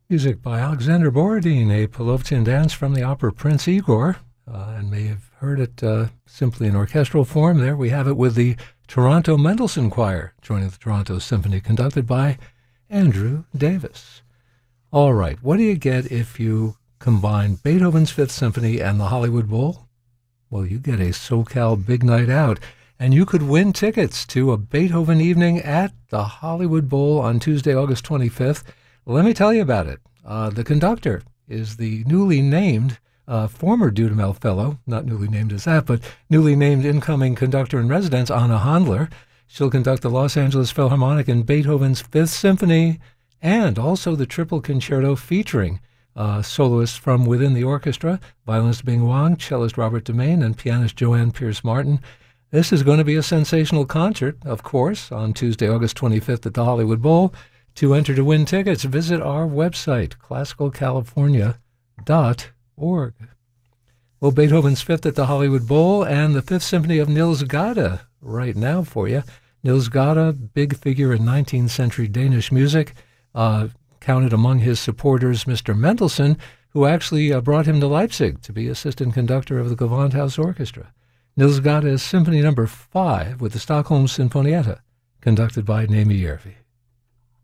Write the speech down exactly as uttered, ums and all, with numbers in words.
Music by Alexander Borodin, a Polovtsin dance from the opera Prince Igor, uh, and may have heard it uh, simply in orchestral form. There we have it with the Toronto Mendelssohn Choir, joining the Toronto Symphony, conducted by Andrew Davis. All right, what do you get if you combine Beethoven's Fifth Symphony and the Hollywood Bowl? Well, you get a SoCal Big Night Out, and you could win tickets to a Beethoven evening at the Hollywood Bowl on Tuesday, August twenty-fifth. Let me tell you about it. Uh, the conductor is the newly named uh, former Dudamel Fellow, not newly named as that, but newly named incoming conductor in residence, Anna Handler. She'll conduct the Los Angeles Philharmonic in Beethoven's Fifth Symphony and also the Triple Concerto featuring uh, soloists from within the orchestra, violinist Bing Wang, cellist Robert Demain, and pianist Joanne Pierce-Martin. This is going to be a sensational concert, of course, on Tuesday, August twenty-fifth at the Hollywood Bowl. To enter to win tickets, visit our website, classical california dot org. Well, Beethoven's Fifth at the Hollywood Bowl and the Fifth Symphony of Niels Gade right now for you. Niels Gade, big figure in nineteenth century Danish music, uh, counted among his supporters Mister Mendelssohn, who actually uh, brought him to Leipzig to be assistant conductor of the Gewandhaus Orchestra. Niels Gade is Symphony Number Five with the Stockholm Sinfonietta, conducted by Naomi Järvi.